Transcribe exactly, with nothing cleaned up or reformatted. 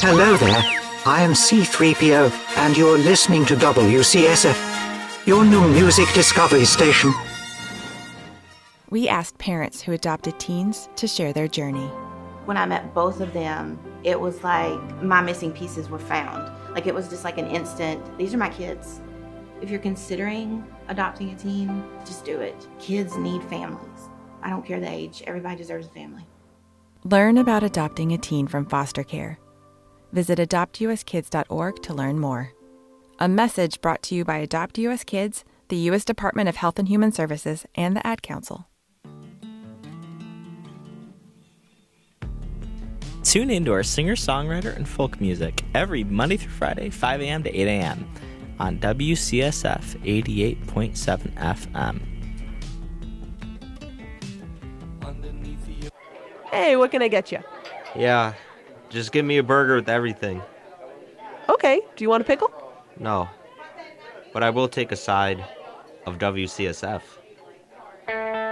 Hello there, I am C three P O, and you're listening to W C S F, your new music discovery station. We asked parents who adopted teens to share their journey. When I met both of them, it was like my missing pieces were found. Like it was just like an instant, these are my kids. If you're considering adopting a teen, just do it. Kids need families. I don't care the age, everybody deserves a family. Learn about adopting a teen from foster care. Visit adopt u s kids dot org to learn more. A message brought to you by Adopt U S Kids, the U S Department of Health and Human Services, and the Ad Council. Tune in to our singer-songwriter and folk music every Monday through Friday, five a.m. to eight a.m. on W C S F eighty-eight point seven F M. Hey, what can I get you? Yeah, just give me a burger with everything. Okay, do you want a pickle? No, but I will take a side of W C S F.